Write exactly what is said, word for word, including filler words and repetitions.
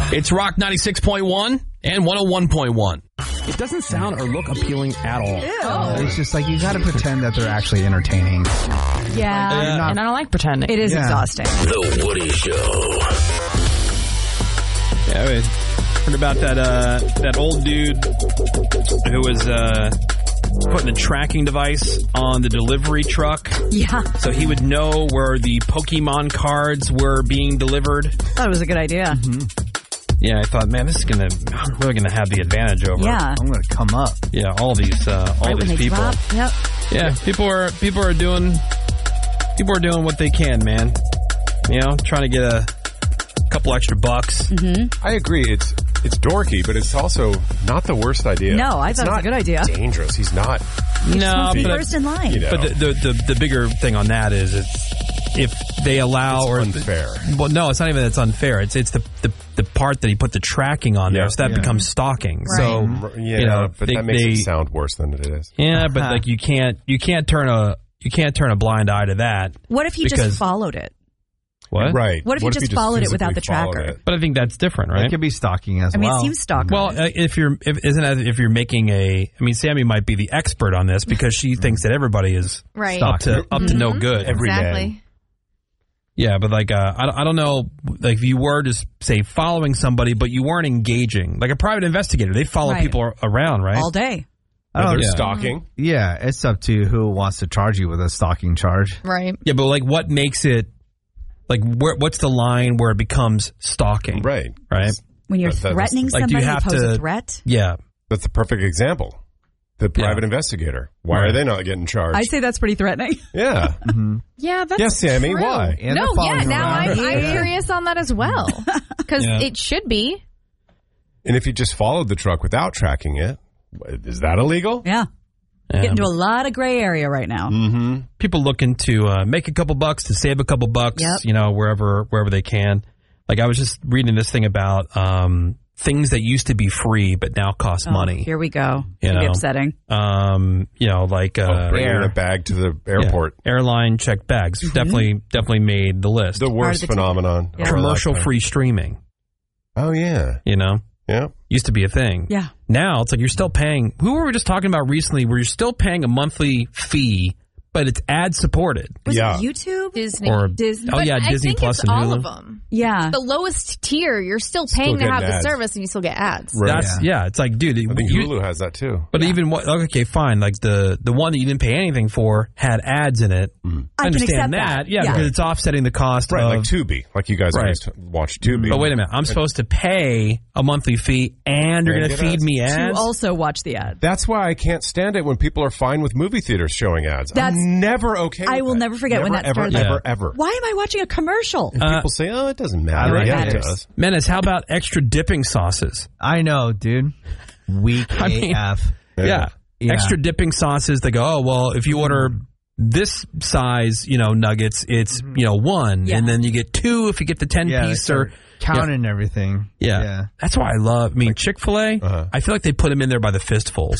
It's Rock ninety-six point one and one oh one point one. It doesn't sound or look appealing at all. Ew. It's just like you got to pretend that they're actually entertaining. Yeah, Uh, not- and I don't like pretending. It is Yeah. exhausting. The Woody Show. Yeah, we heard about that uh, that old dude who was uh, putting a tracking device on the delivery truck. Yeah. So he would know where the Pokemon cards were being delivered. Thought it was a good idea. Mm-hmm. Yeah, I thought, man, this is gonna I'm really gonna have the advantage over. Yeah. I'm going to come up. Yeah, all these uh, all Right when these they people. drop. Yep. Yeah, people are people are doing people are doing what they can, man. You know, trying to get a couple extra bucks. Mm-hmm. I agree. It's it's dorky, but it's also not the worst idea. No, I it's thought it was not a good idea. Dangerous. He's not. No, Be but first in line. You know. But the, the the the bigger thing on that is it's if they allow It's or unfair. Well, no, it's not even that it's unfair. It's it's the the, the part that he put the tracking on there, Yeah. so that Yeah. becomes stalking. Right. So Yeah, you know, but they, that makes they, it sound worse than it is. yeah, but like you can't you can't turn a you can't turn a blind eye to that. What if he Because- just followed it? What? Right. What if you just followed it without the physically followed tracker? it? But I think that's different, It right? could be stalking as I mean, well. it seems stalker. Well, uh, if you're, if, isn't that if you're making a, I mean, Sammy might be the expert on this because she thinks that everybody is Right. up to up to no good. Every Exactly. man. Yeah, but like, uh, I, don't- I don't know, like if you were just say following somebody, but you weren't engaging, like a private investigator, they follow Right. people ar- around, right? all day. Oh, they're yeah. stalking. Yeah, it's up to who wants to charge you with a stalking charge. Right. Yeah, but like, what makes it, like, where, what's the line where it becomes stalking? Right. Right. When you're That- that's- threatening like, do you somebody, have you pose to- a threat. Yeah. That's the perfect example. The private Yeah. investigator. Why Right. are they not getting charged? I'd say that's pretty threatening. yeah. Yeah, that's Yes, Sammy, true. why? And No, they're following yeah, now around. I'm, I'm Yeah. curious on that as well. Because Yeah. it should be. And if you just followed the truck without tracking it, is that illegal? Yeah. Yeah. Get into a lot of gray area right now. Mm-hmm. People looking to uh, make a couple bucks, to save a couple bucks, Yep. you know, wherever wherever they can. Like I was just reading this thing about um, things that used to be free but now cost Oh, money. Here we go. You It'd be know. upsetting. Um, you know, like uh, Oh, bringing air, a bag to the airport. yeah, airline checked bags definitely definitely made the list. The worst the ticket. phenomenon. Yeah. of our Commercial lifetime. free streaming, Oh, yeah. you know, Yeah. used to be a thing. Yeah. Now it's like you're still paying. Who were we just talking about recently? Where you're still paying a monthly fee, but it's ad supported. Was Yeah. it YouTube? Disney. Or Disney. oh But yeah, I Disney think Plus it's and all Hulu. of them. Yeah. The lowest tier, you're still paying to getting have the ads. service and you still get ads. Right. That's yeah. It's like, dude, I think you- Hulu has that too. But even what? Okay, fine. Like the the one that you didn't pay anything for had ads in it. I can understand accept that, that. yeah, Yeah. because it's offsetting the cost. Right, of, like Tubi. Like you guys Right. always t- watch Tubi. But wait a minute, I'm supposed to pay a monthly fee, and you're And going to get feed ads. me To ads. also watch the ad. That's why I can't stand it when people are fine with movie theaters showing ads. That's- I'm never okay with I will that. never forget when Never, that ever, started. ever, Yeah. ever. Why am I watching a commercial? And Uh, people say, oh, it doesn't matter. like Yeah, it matters. does. Menace, how about extra dipping sauces? I know, dude. Weak I mean- A F. Yeah. Yeah. extra dipping sauces. They go, oh well, if you order this size, you know, nuggets, it's you know one, Yeah. and then you get two if you get the ten Yeah, piece they or. start counting everything. Yeah. Yeah. That's why I love. I mean, Chick Fil A. Uh-huh. I feel like they put them in there by the fistfuls.